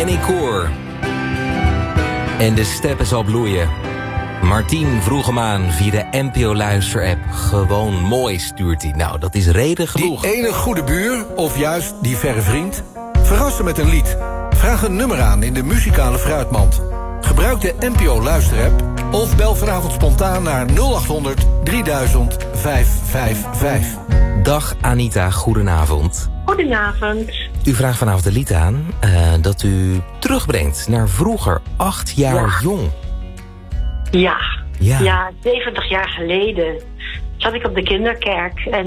Danny Koer. En de steppen zal bloeien. Martien vroeg hem aan via de NPO-luisterapp. Gewoon mooi, stuurt hij. Nou, dat is reden genoeg. Die ene goede buur, of juist die verre vriend. Verrassen met een lied. Vraag een nummer aan in de muzikale fruitmand. Gebruik de NPO-luisterapp of bel vanavond spontaan naar 0800 3000 555. Dag Anita, goedenavond. Goedenavond. U vraagt vanavond een lied aan dat u terugbrengt naar vroeger, 8 jaar jong. Ja, 70 jaar geleden zat ik op de kinderkerk en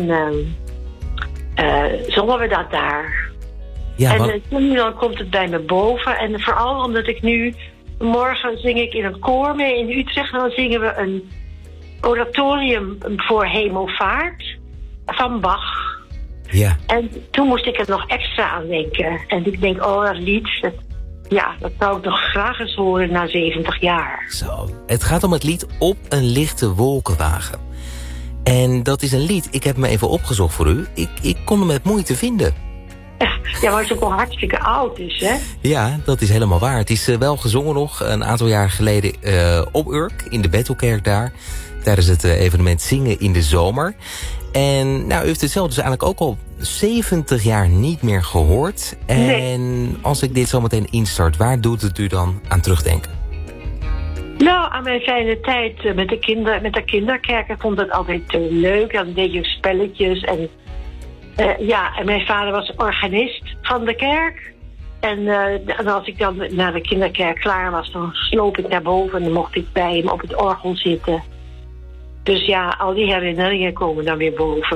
zongen we dat daar. Ja, en toen dan komt het bij me boven. En vooral omdat ik nu, morgen zing ik in een koor mee in Utrecht. En dan zingen we een oratorium voor hemelvaart van Bach. Ja. En toen moest ik er nog extra aan denken. En ik denk, dat lied, dat zou ik nog graag eens horen na 70 jaar. Zo, het gaat om het lied Op een lichte wolkenwagen. En dat is een lied, ik heb hem even opgezocht voor u. Ik kon hem met moeite vinden. Ja, maar het is ook al hartstikke oud dus, hè? Ja, dat is helemaal waar. Het is wel gezongen nog een aantal jaar geleden op Urk, in de Bethelkerk daar. Tijdens het evenement Zingen in de Zomer. En nou, u heeft het zelf dus eigenlijk ook al 70 jaar niet meer gehoord. En als ik dit zo meteen instart, waar doet het u dan aan terugdenken? Nou, aan mijn fijne tijd met de kinderkerk. Ik vond het altijd leuk. Dan deed je spelletjes. En en mijn vader was organist van de kerk. En als ik dan naar de kinderkerk klaar was, dan sloop ik naar boven en dan mocht ik bij hem op het orgel zitten. Dus ja, al die herinneringen komen dan weer boven.